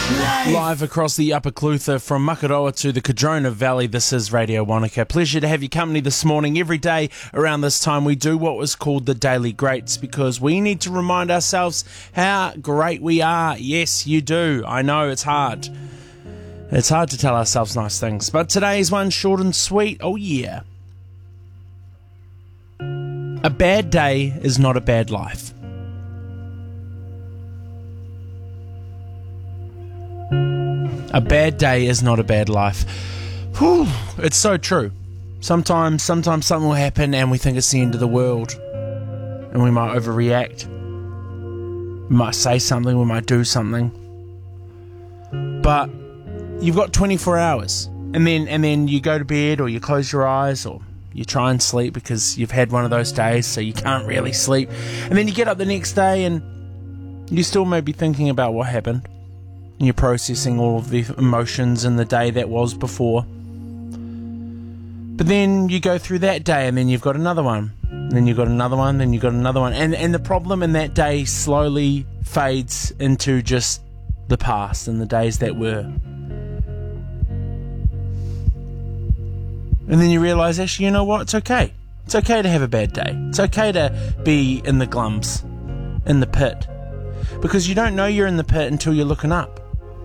Live across the Upper Clutha from Makaroa to the Cardrona Valley, this is Radio Wanaka. Pleasure to have your company this morning. Every day around this time we do what was called the Daily Greats because we need to remind ourselves how great we are. Yes, you do. I know it's hard. It's hard to tell ourselves nice things, but today's one short and sweet. Oh yeah. A bad day is not a bad life. A bad day is not a bad life. Whew, it's so true. Sometimes something will happen and we think it's the end of the world. And we might overreact. We might say something, we might do something. But you've got 24 hours. And then you go to bed or you close your eyes or you try and sleep because you've had one of those days so you can't really sleep. And then you get up the next day and you still may be thinking about what happened. And you're processing all of the emotions in the day that was before. But then you go through that day and then you've got another one. And then you've got another one, then you've got another one. And the problem in that day slowly fades into just the past and the days that were. And then you realise, actually, you know what? It's okay. It's okay to have a bad day. It's okay to be in the glums, in the pit. Because you don't know you're in the pit until you're looking up.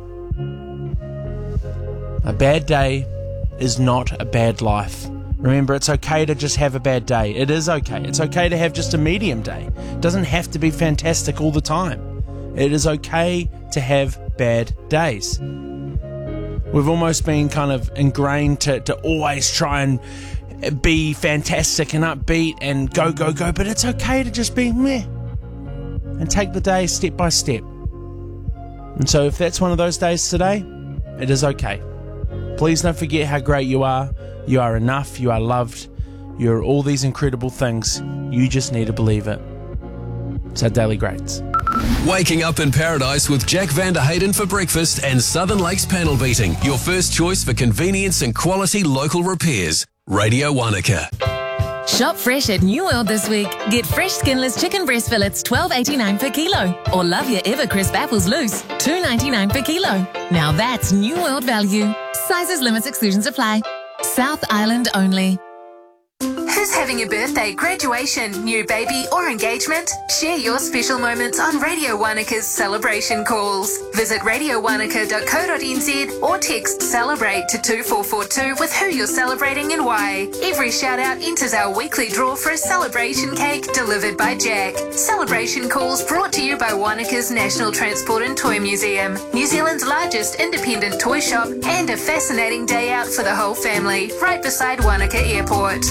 A bad day is not a bad life. Remember, it's okay to just have a bad day. It is okay. It's okay to have just a medium day. It doesn't have to be fantastic all the time. It is okay to have bad days. We've almost been kind of ingrained to always try and be fantastic and upbeat and go, but it's okay to just be meh and take the day step by step. And so if that's one of those days today, it is okay. Please don't forget how great you are. You are enough. You are loved. You're all these incredible things. You just need to believe it. It's our Daily Greats. Waking up in paradise with Jack Vander Hayden for breakfast and Southern Lakes panel beating. Your first choice for convenience and quality local repairs. Radio Wanaka. Shop fresh at New World this week. Get fresh skinless chicken breast fillets $12.89 per kilo. Or love your ever crisp apples loose $2.99 per kilo. Now that's New World value. Sizes, limits, exclusions apply. South Island only. Who's having a birthday, graduation, new baby or engagement? Share your special moments on Radio Wanaka's celebration calls. Visit radiowanaka.co.nz or text CELEBRATE to 2442 with who you're celebrating and why. Every shout out enters our weekly draw for a celebration cake delivered by Jack. Celebration calls brought to you by Wanaka's National Transport and Toy Museum, New Zealand's largest independent toy shop, and a fascinating day out for the whole family, right beside Wanaka Airport.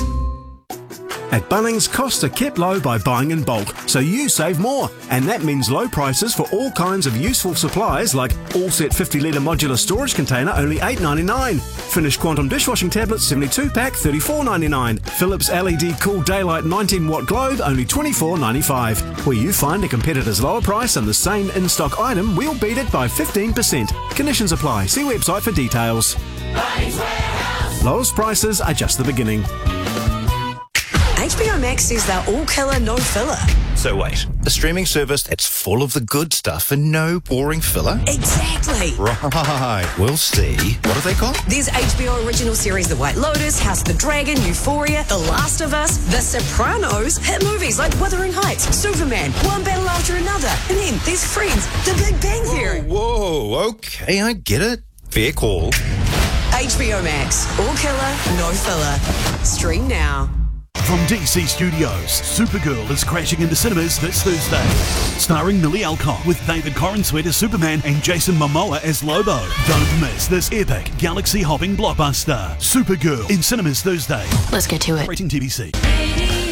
At Bunnings, costs are kept low by buying in bulk, so you save more. And that means low prices for all kinds of useful supplies like all-set 50-litre modular storage container, only $8.99. Finished Quantum dishwashing tablets, 72-pack, $34.99. Philips LED Cool Daylight 19-watt globe, only $24.95. Where you find a competitor's lower price on the same in-stock item, we'll beat it by 15%. Conditions apply. See website for details. Bunnings Warehouse. Lowest prices are just the beginning. HBO Max says they're all killer, no filler. So wait, a streaming service that's full of the good stuff and no boring filler? Exactly. Right, we'll see. What are they called? There's HBO original series The White Lotus, House of the Dragon, Euphoria, The Last of Us, The Sopranos, hit movies like Wuthering Heights, Superman, one battle after another, and then there's Friends, The Big Bang Theory. Whoa, okay, I get it. Fair call. HBO Max, all killer, no filler. Stream now. From DC Studios, Supergirl is crashing into cinemas this Thursday. Starring Millie Alcock with David Corenswet as Superman and Jason Momoa as Lobo. Don't miss this epic galaxy-hopping blockbuster. Supergirl in cinemas Thursday. Let's get to it. Rating TVC.